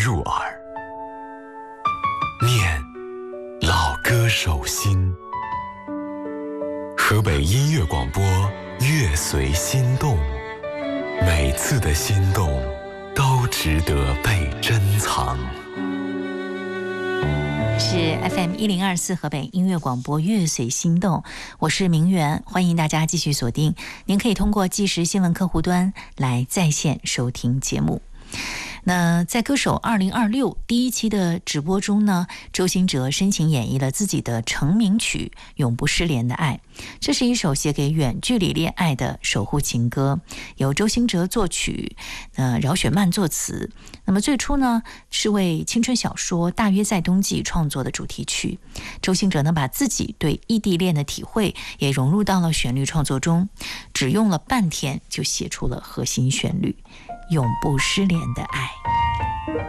入耳，念老歌手心。河北音乐广播，乐随心动，每次的心动都值得被珍藏。 是 FM1024 河北音乐广播，乐随心动，我是明媛，欢迎大家继续锁定。您可以通过即时新闻客户端来在线收听节目。那在歌手2026第一期的直播中呢，周兴哲深情演绎了自己的成名曲《永不失联的爱》。这是一首写给远距离恋爱的守护情歌，由周兴哲作曲，饶雪漫作词。那么最初呢，是为青春小说《大约在冬季》创作的主题曲。周兴哲呢，把自己对异地恋的体会也融入到了旋律创作中，只用了半天就写出了核心旋律《永不失联的爱》。